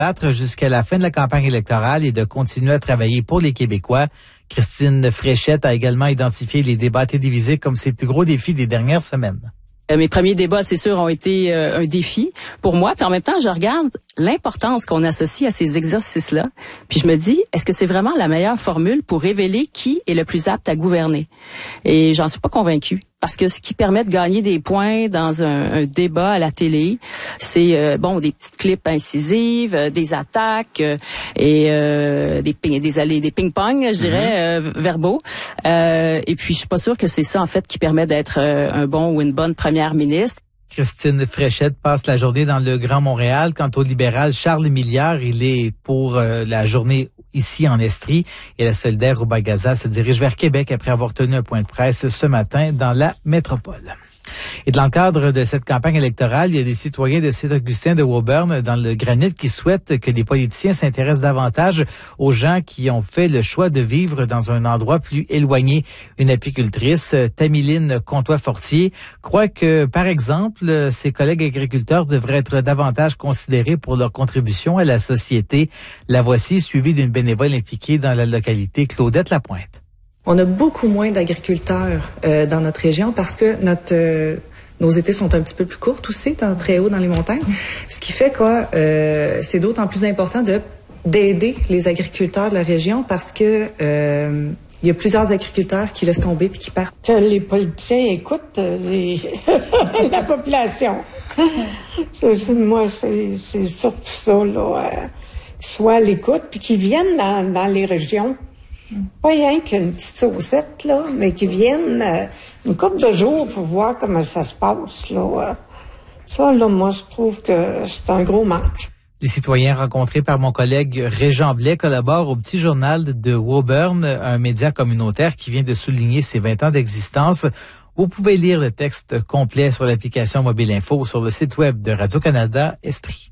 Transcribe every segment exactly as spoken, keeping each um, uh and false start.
battre jusqu'à la fin de la campagne électorale et de continuer à travailler pour les Québécois. Christine Fréchette a également identifié les débats télévisés comme ses plus gros défis des dernières semaines. Mes premiers débats, c'est sûr, ont été euh, un défi pour moi. Puis en même temps, je regarde l'importance qu'on associe à ces exercices-là. Puis je me dis, est-ce que c'est vraiment la meilleure formule pour révéler qui est le plus apte à gouverner? Et j'en suis pas convaincue. Parce que ce qui permet de gagner des points dans un, un débat à la télé, c'est euh, bon des petites clips incisives, euh, des attaques euh, et euh, des ping, des allées, des ping-pong, je dirais, mm-hmm. euh, verbaux. Euh, et puis je suis pas sûre que c'est ça en fait qui permet d'être euh, un bon ou une bonne première ministre. Christine Fréchette passe la journée dans le Grand Montréal. Quant au libéral Charles Milliard, il est pour euh, la journée ici en Estrie. Et la solidaire Rouba-Gaza se dirige vers Québec après avoir tenu un point de presse ce matin dans la métropole. Et dans le cadre de cette campagne électorale, il y a des citoyens de Saint-Augustin de Woburn dans le Granit qui souhaitent que les politiciens s'intéressent davantage aux gens qui ont fait le choix de vivre dans un endroit plus éloigné. Une apicultrice, Tamiline Comtois-Fortier, croit que, par exemple, ses collègues agriculteurs devraient être davantage considérés pour leur contribution à la société. La voici, suivie d'une bénévole impliquée dans la localité, Claudette Lapointe. On a beaucoup moins d'agriculteurs euh, dans notre région parce que notre euh, nos étés sont un petit peu plus courts aussi, étant très haut dans les montagnes. Ce qui fait que euh, c'est d'autant plus important de d'aider les agriculteurs de la région parce que euh, il y a plusieurs agriculteurs qui laissent tomber puis qui partent. Que les politiciens écoutent euh, les la population. c'est, c'est, moi, c'est, c'est surtout ça, là. Euh, soit à l'écoute puis qu'ils viennent dans, dans les régions. Pas rien qu'une petite saucette, là, mais qui viennent euh, une couple de jours pour voir comment ça se passe, là. Ça, là, moi, je trouve que c'est un gros manque. Les citoyens rencontrés par mon collègue Régent Blais collaborent au Petit Journal de Woburn, un média communautaire qui vient de souligner ses vingt ans d'existence. Vous pouvez lire le texte complet sur l'application Mobile Info sur le site web de Radio-Canada Estrie.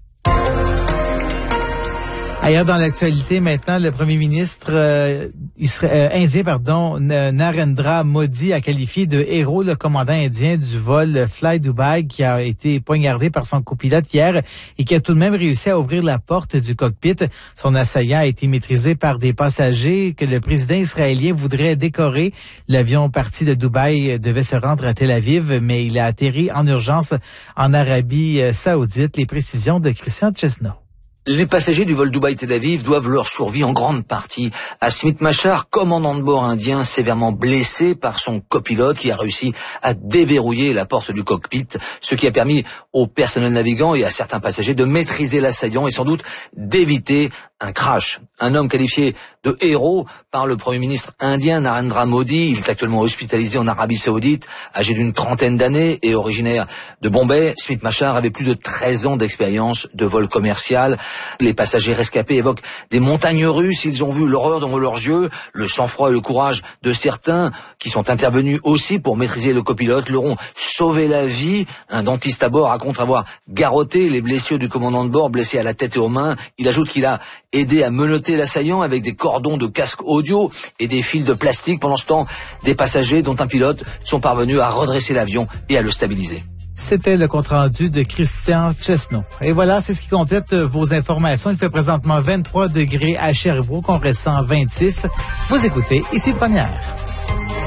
Ailleurs dans l'actualité, maintenant, le premier ministre euh, isra- euh, indien, pardon, Narendra Modi a qualifié de héros le commandant indien du vol Fly Dubai qui a été poignardé par son copilote hier et qui a tout de même réussi à ouvrir la porte du cockpit. Son assaillant a été maîtrisé par des passagers que le président israélien voudrait décorer. L'avion parti de Dubaï devait se rendre à Tel Aviv, mais il a atterri en urgence en Arabie Saoudite. Les précisions de Christian Chesneau. Les passagers du vol Dubaï-Tel Aviv doivent leur survie en grande partie à Smith Machar, commandant de bord indien sévèrement blessé par son copilote qui a réussi à déverrouiller la porte du cockpit, ce qui a permis au personnel navigant et à certains passagers de maîtriser l'assaillant et sans doute d'éviter un crash. Un homme qualifié de héros par le Premier ministre indien Narendra Modi. Il est actuellement hospitalisé en Arabie Saoudite, âgé d'une trentaine d'années et originaire de Bombay. Smith Machar avait plus de treize ans d'expérience de vol commercial. Les passagers rescapés évoquent des montagnes russes. Ils ont vu l'horreur devant leurs yeux. Le sang-froid et le courage de certains qui sont intervenus aussi pour maîtriser le copilote leur ont sauvé la vie. Un dentiste à bord raconte avoir garrotté les blessures du commandant de bord, blessé à la tête et aux mains. Il ajoute qu'il a aidé à menotter l'assaillant avec des cordons de casque audio et des fils de plastique. Pendant ce temps, des passagers, dont un pilote, sont parvenus à redresser l'avion et à le stabiliser. C'était le compte-rendu de Christian Chesneau. Et voilà, c'est ce qui complète vos informations. Il fait présentement vingt-trois degrés à Sherbrooke, on ressent vingt-six. Vous écoutez Ici Première.